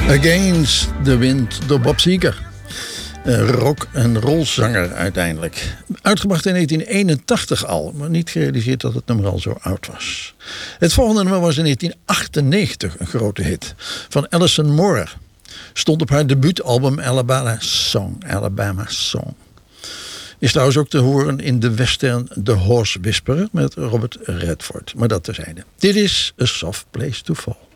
Against the Wind door Bob Seger. Rock- en rollzanger uiteindelijk. Uitgebracht in 1981 al, maar niet gerealiseerd dat het nummer al zo oud was. Het volgende nummer was in 1998 een grote hit van Alison Moore. Stond op haar debuutalbum Alabama Song. Is trouwens ook te horen in de western The Horse Whisperer met Robert Redford. Maar dat terzijde. Dit is A Soft Place to Fall.